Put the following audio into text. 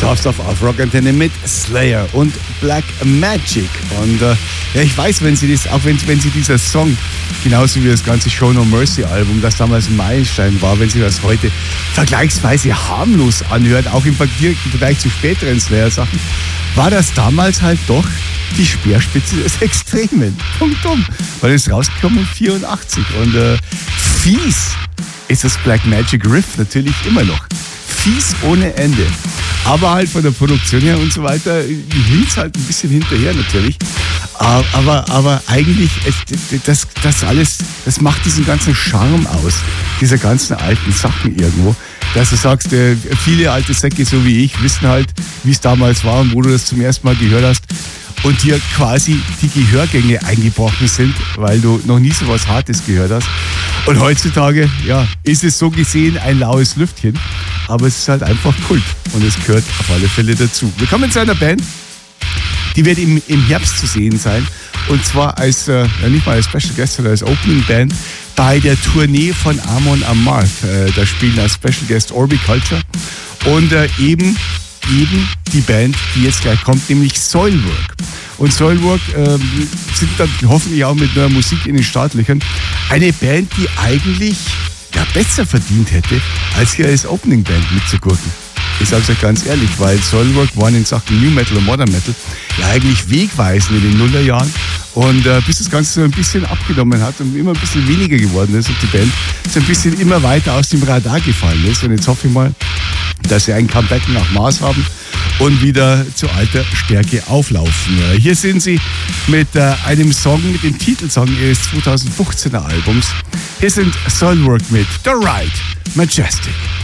Schaff's auf Rock Antenne mit Slayer und Black Magic. Und ja, ich weiß, wenn sie das, auch wenn sie dieser Song, genauso wie das ganze Show No Mercy Album, das damals ein Meilenstein war, wenn sie das heute vergleichsweise harmlos anhört, auch im Vergleich zu späteren Slayer-Sachen, war das damals halt doch die Speerspitze des Extremen. Punkt. Weil es rausgekommen in 84. Und fies ist das Black Magic Riff natürlich immer noch. Fies ohne Ende. Aber halt von der Produktion her und so weiter hinkt halt ein bisschen hinterher natürlich. Aber eigentlich, das alles, das macht diesen ganzen Charme aus, dieser ganzen alten Sachen irgendwo. Dass du sagst, viele alte Säcke, so wie ich, wissen halt, wie es damals war und wo du das zum ersten Mal gehört hast. Und dir quasi die Gehörgänge eingebrochen sind, weil du noch nie so was Hartes gehört hast. Und heutzutage, ja, ist es so gesehen ein laues Lüftchen, aber es ist halt einfach Kult und es gehört auf alle Fälle dazu. Wir kommen zu einer Band, die wird im Herbst zu sehen sein, und zwar als, nicht mal als Special Guest, sondern als Opening Band bei der Tournee von Amon Amarth. Da spielen als Special Guest Orbiculture und eben die Band, die jetzt gleich kommt, nämlich Soilwork. Und Soilwork sind dann hoffentlich auch mit neuer Musik in den Startlöchern. Eine Band, die eigentlich besser verdient hätte, als hier als Opening Band mitzugurken. Ich sage es euch ganz ehrlich, weil Soilwork waren in Sachen New Metal und Modern Metal ja eigentlich wegweisend in den Nullerjahren. Und bis das Ganze so ein bisschen abgenommen hat und immer ein bisschen weniger geworden ist und die Band so ein bisschen immer weiter aus dem Radar gefallen ist. Und jetzt hoffe ich mal, dass sie ein Comeback nach Maß haben und wieder zu alter Stärke auflaufen. Hier sind sie mit einem Song, mit dem Titelsong ihres 2015er Albums. Hier sind Soilwork mit The Right Majestic.